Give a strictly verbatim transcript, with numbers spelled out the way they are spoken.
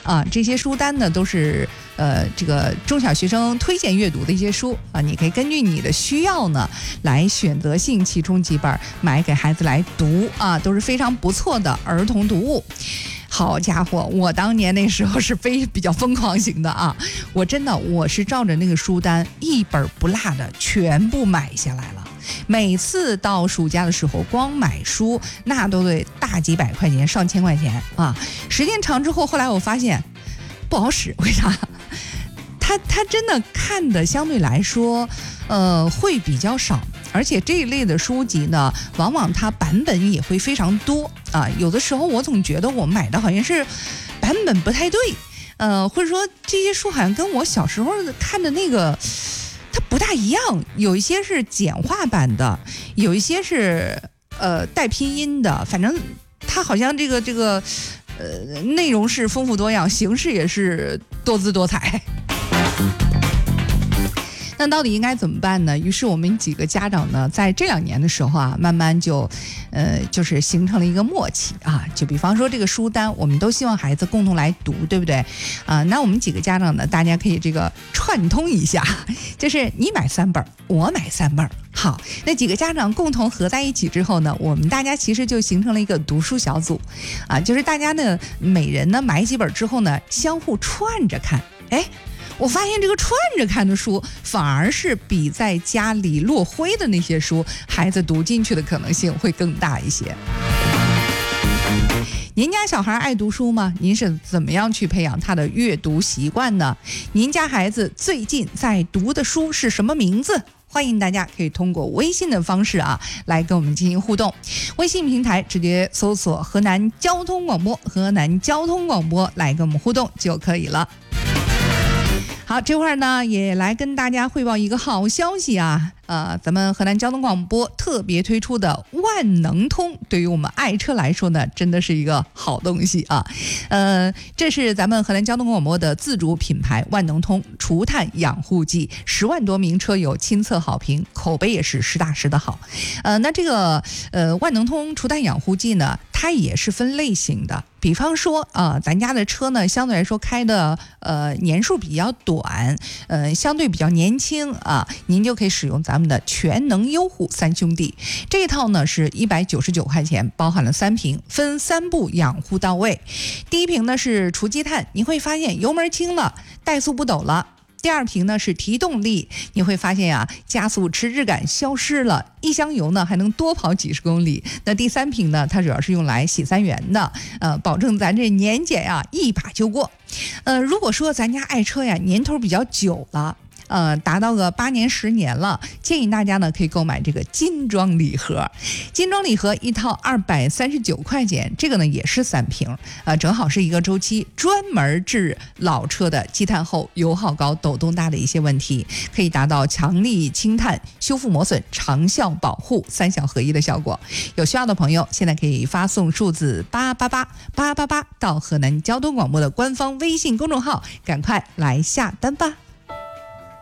啊，这些书单呢都是呃这个中小学生推荐阅读的一些书啊，你可以根据你的需要呢来选择性其中几本买给孩子来读啊，都是非常不错的儿童读物。好家伙，我当年那时候是非比较疯狂型的啊，我真的我是照着那个书单一本不落的全部买下来了。每次到暑假的时候，光买书那都得大几百块钱、上千块钱啊！时间长之后，后来我发现不好使，为啥？它它真的看的相对来说，呃，会比较少。而且这一类的书籍呢，往往它版本也会非常多啊。有的时候我总觉得我买的好像是版本不太对，呃，或者说这些书好像跟我小时候看的那个它不大一样。有一些是简化版的，有一些是呃带拼音的，反正它好像这个这个呃内容是丰富多样，形式也是多姿多彩。那到底应该怎么办呢？于是我们几个家长呢，在这两年的时候啊，慢慢就，呃，就是形成了一个默契啊。就比方说这个书单，我们都希望孩子共同来读，对不对？啊，那我们几个家长呢，大家可以这个串通一下，就是你买三本，我买三本。好，那几个家长共同合在一起之后呢，我们大家其实就形成了一个读书小组，啊，就是大家呢每人呢买几本之后呢，相互串着看，哎。我发现这个串着看的书，反而是比在家里落灰的那些书，孩子读进去的可能性会更大一些。您家小孩爱读书吗？您是怎么样去培养他的阅读习惯呢？您家孩子最近在读的书是什么名字？欢迎大家可以通过微信的方式啊，来跟我们进行互动。微信平台直接搜索河南交通广播，河南交通广播来跟我们互动就可以了。好，这会儿呢也来跟大家汇报一个好消息啊，呃，咱们河南交通广播特别推出的万能通，对于我们爱车来说呢，真的是一个好东西啊。呃，这是咱们河南交通广播的自主品牌万能通除碳养护剂，十万多名车友亲测好评，口碑也是实打实的好。呃，那这个呃万能通除碳养护剂呢，它也是分类型的。比方说啊、呃，咱家的车呢，相对来说开的呃年数比较短，呃，相对比较年轻啊，您就可以使用咱们的全能优护三兄弟这一套呢，是一百九十九块钱，包含了三瓶，分三步养护到位。第一瓶呢是除积碳，你会发现油门轻了，怠速不抖了。第二瓶呢是提动力，你会发现呀，加速迟滞感消失了，一箱油呢还能多跑几十公里。那第三瓶呢，它主要是用来洗三元的，呃，保证咱这年检呀一把就过。呃，如果说咱家爱车呀年头比较久了，呃，达到个八年十年了，建议大家呢可以购买这个金装礼盒。金装礼盒一套二百三十九块钱，这个呢也是三瓶，呃，正好是一个周期，专门治老车的积碳厚、油耗高、抖动大的一些问题，可以达到强力清碳、修复磨损、长效保护三效合一的效果。有需要的朋友，现在可以发送数字八八八八八八到河南交通广播的官方微信公众号，赶快来下单吧。